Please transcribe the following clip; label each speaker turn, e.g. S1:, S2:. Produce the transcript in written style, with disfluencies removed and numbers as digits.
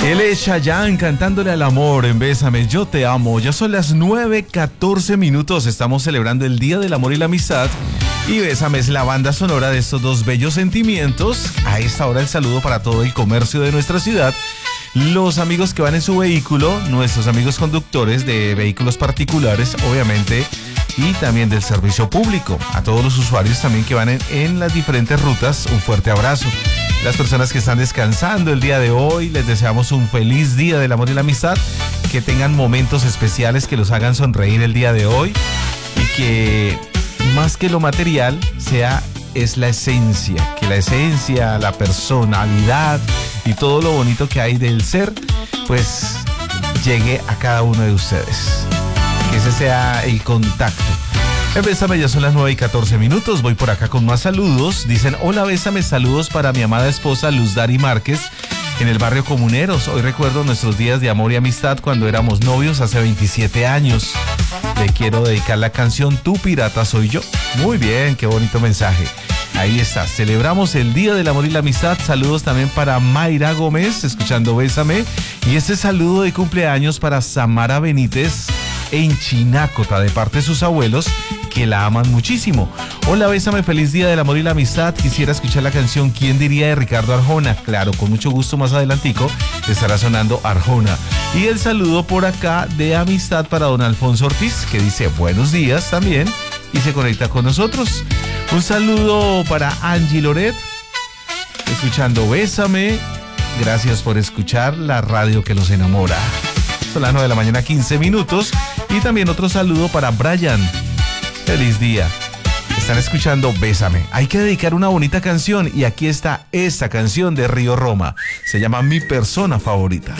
S1: Él es Chayanne cantándole al amor en Bésame, yo te amo. Ya son las 9:14. Estamos celebrando el Día del Amor y la Amistad. Y Bésame es la banda sonora de estos dos bellos sentimientos. A esta hora el saludo para todo el comercio de nuestra ciudad. Los amigos que van en su vehículo, nuestros amigos conductores de vehículos particulares, obviamente, y también del servicio público. A todos los usuarios también que van en las diferentes rutas, un fuerte abrazo. Las personas que están descansando el día de hoy, les deseamos un feliz día del amor y la amistad, que tengan momentos especiales que los hagan sonreír el día de hoy y que más que lo material es la esencia, que la esencia, la personalidad y todo lo bonito que hay del ser, pues llegue a cada uno de ustedes. Que ese sea el contacto. Bésame, ya son las 9:14. Voy por acá con más saludos. Dicen, hola Bésame, saludos para mi amada esposa Luz Dari Márquez en el barrio Comuneros. Hoy recuerdo nuestros días de amor y amistad cuando éramos novios hace 27 años. Le quiero dedicar la canción Tu pirata soy yo. Muy bien, qué bonito mensaje. Ahí está, celebramos el Día del Amor y la Amistad. Saludos también para Mayra Gómez, escuchando Bésame. Y este saludo de cumpleaños para Samara Benítez en Chinácota, de parte de sus abuelos, que la aman muchísimo. Hola Bésame, feliz Día del Amor y la Amistad. Quisiera escuchar la canción ¿Quién diría? De Ricardo Arjona. Claro, con mucho gusto, más adelantico estará sonando Arjona. Y el saludo por acá de amistad para don Alfonso Ortiz, que dice buenos días también y se conecta con nosotros. Un saludo para Angie Loret, escuchando Bésame. Gracias por escuchar la radio que los enamora. Son las 9:15. Y también otro saludo para Brian. Feliz día. Están escuchando Bésame. Hay que dedicar una bonita canción y aquí está esta canción de Río Roma. Se llama Mi persona favorita.